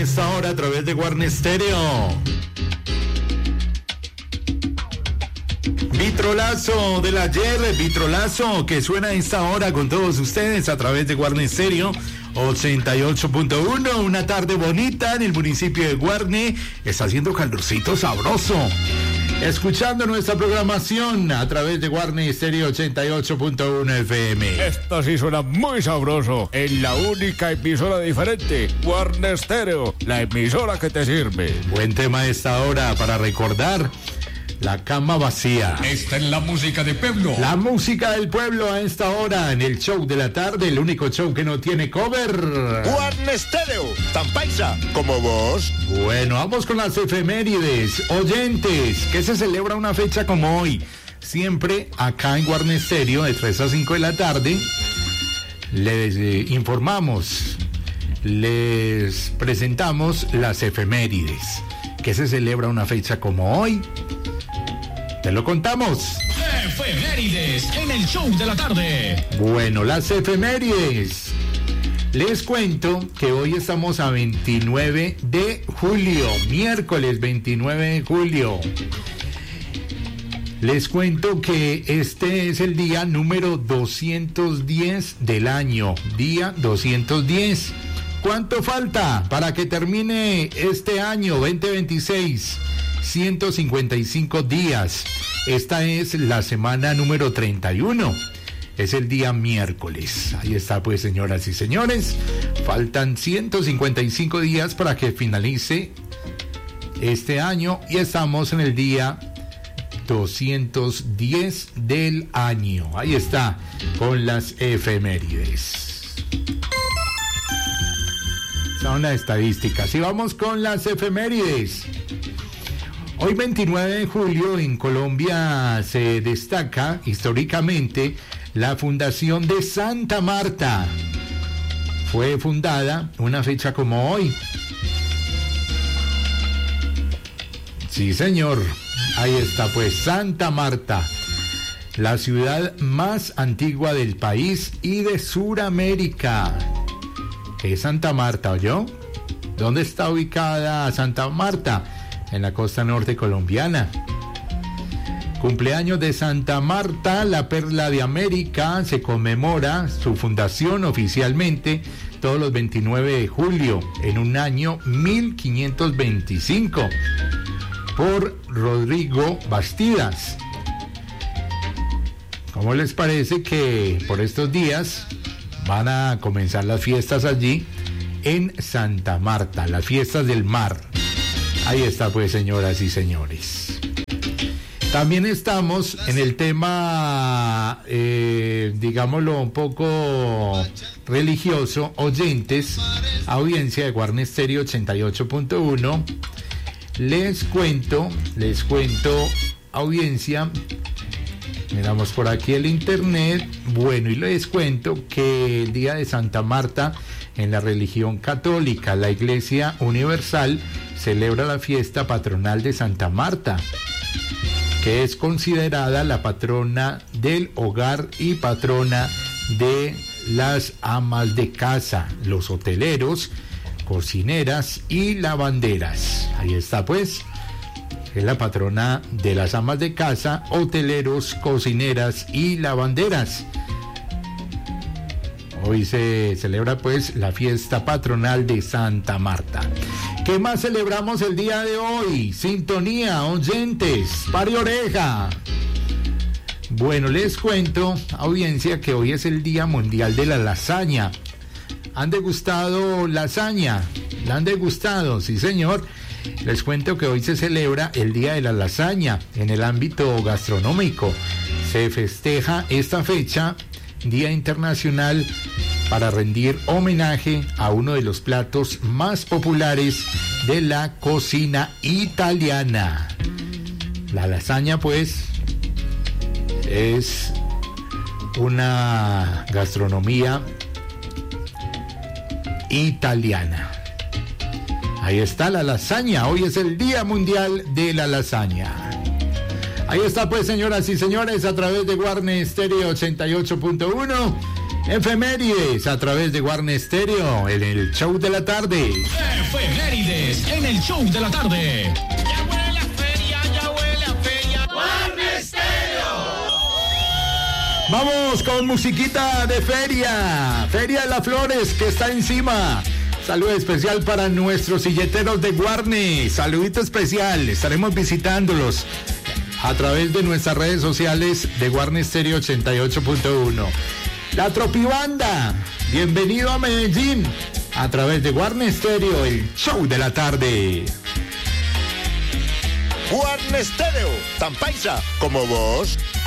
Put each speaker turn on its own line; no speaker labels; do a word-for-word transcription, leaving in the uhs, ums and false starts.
esta hora a través de Guarne Stereo. Vitrolazo del ayer, Vitrolazo que suena a esta hora con todos ustedes a través de Guarne Stereo ochenta y ocho punto uno. Una tarde bonita en el municipio de Guarne. Está haciendo calorcito sabroso. Escuchando nuestra programación a través de Guarne Stereo ochenta y ocho punto uno F M.
Esto sí suena muy sabroso. En la única emisora diferente, Guarne Stereo, la emisora que te sirve.
Buen tema de esta hora para recordar. La cama vacía.
Esta es la música de pueblo.
La música del pueblo a esta hora en el show de la tarde, el único show que no tiene cover.
Guarne Stereo, tan paisa como vos.
Bueno, vamos con las efemérides. Oyentes, que se celebra una fecha como hoy. Siempre acá en Guarne Stereo, de tres a cinco de la tarde, les eh, informamos, les presentamos las efemérides. Que se celebra una fecha como hoy. Te lo contamos.
Efemérides en el show de la tarde.
Bueno, las efemérides. Les cuento que hoy estamos a veintinueve de julio, miércoles veintinueve de julio. Les cuento que este es el día número doscientos diez del año, día doscientos diez. ¿Cuánto falta para que termine este año veinte veintiséis? ciento cincuenta y cinco días. Esta es la semana número treinta y uno. Es el día miércoles. Ahí está, pues, señoras y señores. Faltan ciento cincuenta y cinco días para que finalice este año y estamos en el día doscientos diez del año. Ahí está, con las efemérides. Son las estadísticas. Y vamos con las efemérides. Hoy veintinueve de julio en Colombia se destaca históricamente la fundación de Santa Marta. Fue fundada una fecha como hoy. Sí, señor. Ahí está, pues, Santa Marta, la ciudad más antigua del país y de Suramérica. ¿Qué es Santa Marta, oyó? ¿Dónde está ubicada Santa Marta? En la costa norte colombiana. Cumpleaños de Santa Marta, la perla de América. Se conmemora su fundación oficialmente todos los veintinueve de julio, en un año mil quinientos veinticinco, por Rodrigo Bastidas. ¿Cómo les parece que por estos días van a comenzar las fiestas allí en Santa Marta, las fiestas del mar? Ahí está, pues, señoras y señores. También estamos en el tema, eh, digámoslo, un poco religioso. Oyentes, audiencia de Guarne Stereo ochenta y ocho punto uno. Les cuento, les cuento, audiencia. Miramos por aquí el internet. Bueno, y les cuento que el día de Santa Marta, en la religión católica, la Iglesia Universal celebra la fiesta patronal de Santa Marta, que es considerada la patrona del hogar y patrona de las amas de casa, los hoteleros, cocineras y lavanderas. Ahí está, pues, es la patrona de las amas de casa, hoteleros, cocineras y lavanderas. Hoy se celebra, pues, la fiesta patronal de Santa Marta. ¿Qué más celebramos el día de hoy? Sintonía, oyentes, pare oreja. Bueno, les cuento, audiencia, que hoy es el Día Mundial de la Lasaña. ¿Han degustado lasaña? ¿La han degustado? Sí, señor. Les cuento que hoy se celebra el Día de la Lasaña en el ámbito gastronómico. Se festeja esta fecha, Día Internacional, para rendir homenaje a uno de los platos más populares de la cocina italiana. La lasaña, pues, es una gastronomía italiana. Ahí está la lasaña. Hoy es el Día Mundial de la Lasaña. Ahí está, pues, señoras y señores, a través de Guarne Stereo ochenta y ocho punto uno. Efemérides a través de Guarne Stereo en el show de la tarde.
Efemérides. el show de la tarde.
Ya huele a feria, ya huele a feria. Guarne Stereo.
Vamos con musiquita de feria. Feria de las Flores que está encima. Saludo especial para nuestros silleteros de Guarne. Saludito especial. Estaremos visitándolos a través de nuestras redes sociales de Guarne Stereo ochenta y ocho punto uno. La Tropibanda. Bienvenido a Medellín. A través de Guarne Stereo, el show de la tarde.
Guarne Stereo, tan paisa como vos.